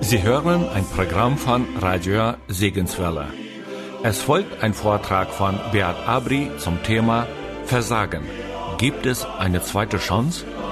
Sie hören ein Programm von Radio Segenswelle. Es folgt ein Vortrag von Beat Abri zum Thema Versagen. Gibt es eine zweite Chance?